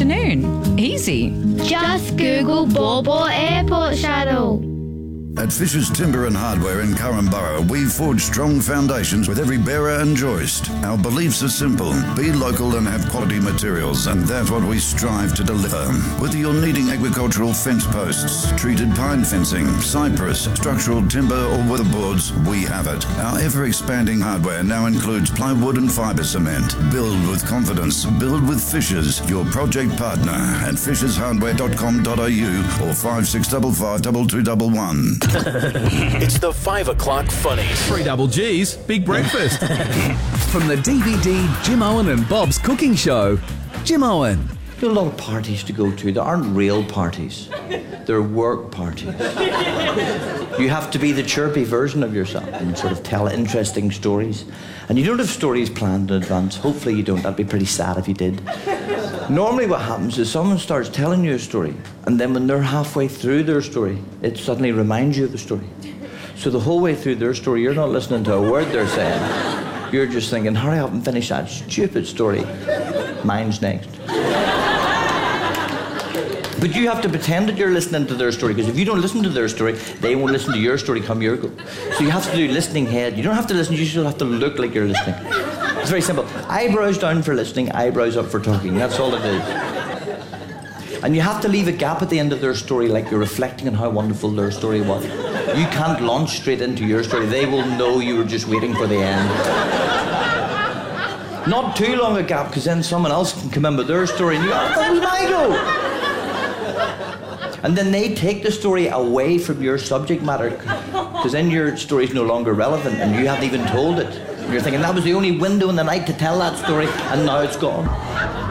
afternoon. Easy. Just Google Bawbaw Airport Shuttle. At Fisher's Timber and Hardware in Curran Borough, we've forged strong foundations with every bearer and joist. Our beliefs are simple. Be local and have quality materials, and that's what we strive to deliver. Whether you're needing agricultural fence posts, treated pine fencing, cypress, structural timber or weatherboards, we have it. Our ever-expanding hardware now includes plywood and fibre cement. Build with confidence. Build with Fishers, your project partner at fishershardware.com.au or 5655 2211. It's the 5 o'clock funnies. 3 double G's, big breakfast. From the DVD Jim Owen and Bob's Cooking Show, Jim Owen. There are a lot of parties to go to. There aren't real parties. They're work parties. You have to be the chirpy version of yourself and sort of tell interesting stories. And you don't have stories planned in advance. Hopefully you don't. That'd be pretty sad if you did. Normally what happens is someone starts telling you a story, and then when they're halfway through their story, it suddenly reminds you of the story. So the whole way through their story, you're not listening to a word they're saying. You're just thinking, hurry up and finish that stupid story. Mine's next. But you have to pretend that you're listening to their story, because if you don't listen to their story, they won't listen to your story come your go. So you have to do listening head. You don't have to listen, you just have to look like you're listening. It's very simple. Eyebrows down for listening, eyebrows up for talking. That's all it is. And you have to leave a gap at the end of their story, like you're reflecting on how wonderful their story was. You can't launch straight into your story. They will know you were just waiting for the end. Not too long a gap, because then someone else can come in with their story and you go, oh, that was my go. And then they take the story away from your subject matter, because then your story's no longer relevant and you haven't even told it. And you're thinking, that was the only window in the night to tell that story, and now it's gone.